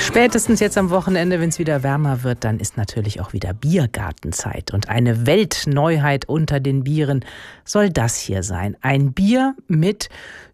Spätestens jetzt am Wochenende, wenn es wieder wärmer wird, dann ist natürlich auch wieder Biergartenzeit. Und eine Weltneuheit unter den Bieren soll das hier sein. Ein Bier mit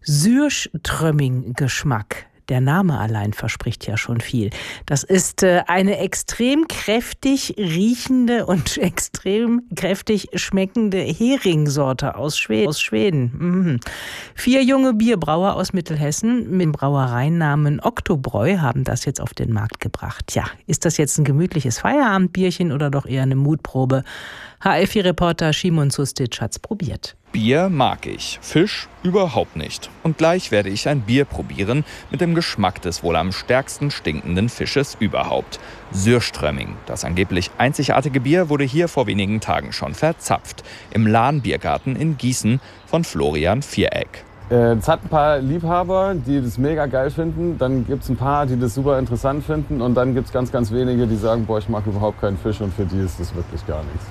Sürströmming-Geschmack. Der Name allein verspricht ja schon viel. Das ist eine extrem kräftig riechende und extrem kräftig schmeckende Heringsorte aus Schweden. 4 junge Bierbrauer aus Mittelhessen mit dem Brauereinamen Oktobräu haben das jetzt auf den Markt gebracht. Tja, ist das jetzt ein gemütliches Feierabendbierchen oder doch eher eine Mutprobe? HR4-Reporter Szymon Sustic hat's probiert. Bier mag ich, Fisch überhaupt nicht. Und gleich werde ich ein Bier probieren mit dem Geschmack des wohl am stärksten stinkenden Fisches überhaupt. Sürströmming, das angeblich einzigartige Bier, wurde hier vor wenigen Tagen schon verzapft. Im Lahn-Biergarten in Gießen von Florian Viereck. Es hat ein paar Liebhaber, die das mega geil finden. Dann gibt es ein paar, die das super interessant finden. Und dann gibt es ganz, ganz wenige, die sagen, boah, ich mag überhaupt keinen Fisch und für die ist das wirklich gar nichts.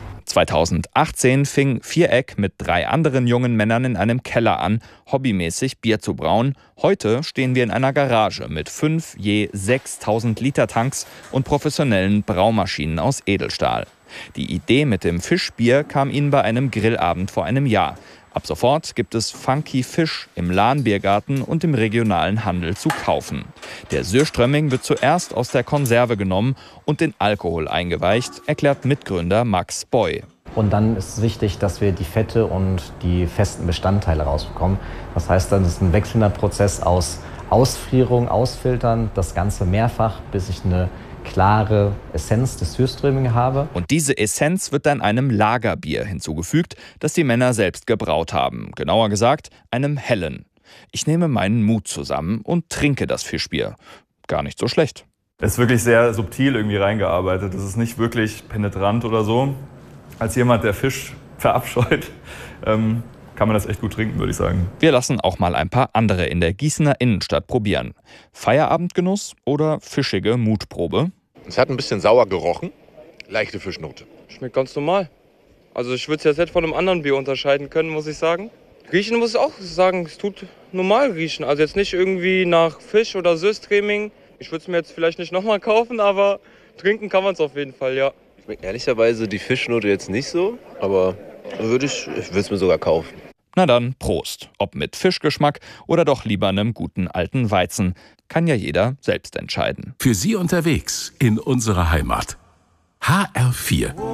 2018 fing Viereck mit 3 anderen jungen Männern in einem Keller an, hobbymäßig Bier zu brauen. Heute stehen wir in einer Garage mit 5 je 6.000 Liter Tanks und professionellen Braumaschinen aus Edelstahl. Die Idee mit dem Fischbier kam ihnen bei einem Grillabend vor einem Jahr. Ab sofort gibt es Funky Fisch im Lahn-Biergarten und im regionalen Handel zu kaufen. Der Sürströmming wird zuerst aus der Konserve genommen und in Alkohol eingeweicht, erklärt Mitgründer Max Boy. Und dann ist es wichtig, dass wir die Fette und die festen Bestandteile rausbekommen. Das heißt, dann ist ein wechselnder Prozess aus Ausfrierung, Ausfiltern, das Ganze mehrfach, bis ich eine klare Essenz des Sürströmming habe. Und diese Essenz wird dann einem Lagerbier hinzugefügt, das die Männer selbst gebraut haben. Genauer gesagt, einem hellen. Ich nehme meinen Mut zusammen und trinke das Fischbier. Gar nicht so schlecht. Es ist wirklich sehr subtil irgendwie reingearbeitet. Es ist nicht wirklich penetrant oder so. Als jemand, der Fisch verabscheut, kann man das echt gut trinken, würde ich sagen. Wir lassen auch mal ein paar andere in der Gießener Innenstadt probieren. Feierabendgenuss oder fischige Mutprobe? Es hat ein bisschen sauer gerochen, leichte Fischnote. Schmeckt ganz normal. Also ich würde es jetzt nicht von einem anderen Bier unterscheiden können, muss ich sagen. Riechen muss ich auch sagen, es tut normal riechen. Also jetzt nicht irgendwie nach Fisch oder Sürströmming. Ich würde es mir jetzt vielleicht nicht nochmal kaufen, aber trinken kann man es auf jeden Fall, ja. Schmeckt ehrlicherweise die Fischnote jetzt nicht so, aber ich würde es mir sogar kaufen. Na dann, Prost. Ob mit Fischgeschmack oder doch lieber einem guten alten Weizen. Kann ja jeder selbst entscheiden. Für Sie unterwegs in unserer Heimat. HR4.